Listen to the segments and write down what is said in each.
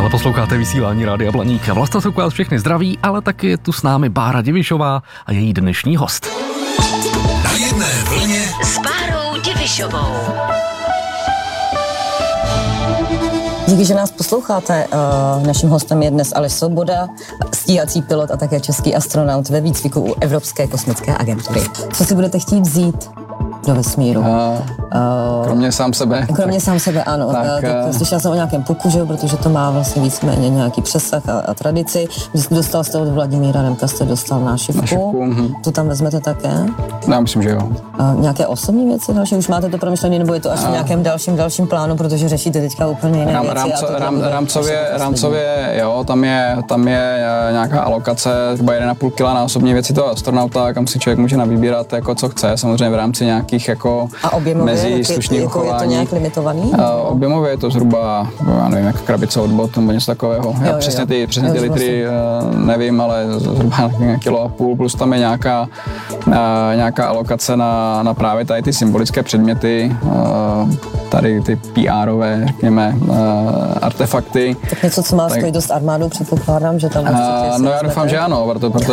Stále posloucháte vysílání Rádia Blaník a Vlasta Soukup vás všechny zdraví, ale taky je tu s námi Bára Divišová a její dnešní host. Na jedné vlně s Bárou Divišovou. Díky, že nás posloucháte. Naším hostem je dnes Aleš Svoboda, stíhací pilot a také český astronaut ve výcviku u Evropské kosmické agentury. Co si budete chtít vzít do vesmíru? Kromě sám sebe. Kromě sám sebe, ano. Tak slyšela jsem o nějakém puku, že? Protože to má vlastně víceméně nějaký přesah a tradici. Dostal jste od Vladimíra Remka, jste dostal nášivku. Tu tam vezmete také? Já myslím, že jo. Nějaké osobní věci další? Už máte to promyšlené, nebo je to až v nějakém dalším plánu, protože řešíte teďka úplně jiné věci? Rámcově, jo, tam je nějaká alokace, třeba 1,5 kg na osobní věci toho astronauta, kam si člověk může nabírat jako co chce, samozřejmě v rámci nějakých jako mezi slušných uchování. Je to nějak limitovaný? Objemově je to zhruba, já nevím, jak krabice od bot nebo něco takového. Já přesně ty litry nevím, ale zhruba 1,5 kg, plus tam je nějaká alokace na právě tady ty symbolické předměty, tady ty PR-ové, řekněme, artefakty. Tak něco, co má spojit dost armádou, předpokládám, že tam určitě no já doufám, že ano,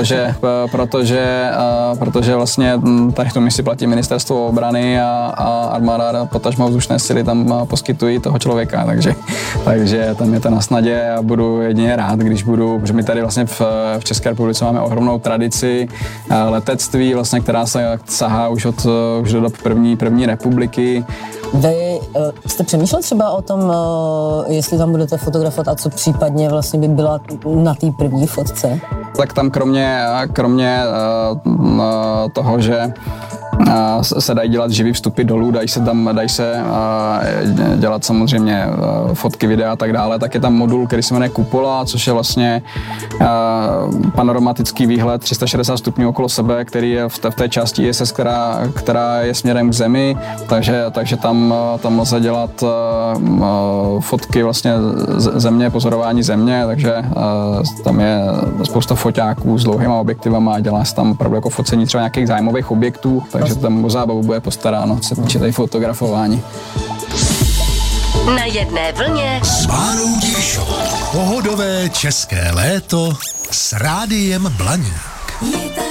protože vlastně tady v tom misi platí ministerstvo obrany a armáda, potažmo vzdušné síly tam poskytují toho člověka, takže tam je to na snadě a budu jedině rád, když budu, protože my tady vlastně v České republice máme ohromnou tradici letectví, vlastně, která se sahá už do dob první republiky. Vy jste přemýšlel třeba o tom, jestli tam budete fotografovat a co případně vlastně by byla na té první fotce? Tak tam kromě toho, že se dají dělat živý vstupy dolů, dají se dělat samozřejmě fotky, videa a tak dále, tak je tam modul, který se jmenuje Kupola, což je vlastně panoramatický výhled 360 stupňů okolo sebe, který je v té části ISS, která je směrem k Zemi, takže tam lze dělat fotky vlastně země, pozorování Země, takže tam je spousta foťáků s dlouhýma objektivama a dělá se tam opravdu jako focení třeba nějakých zájmových objektů, takže tam o zábavu bude postaráno, co se týče tady fotografování. Na jedné vlně s Bárou Divišovou. Pohodové české léto s Rádiem Blaník.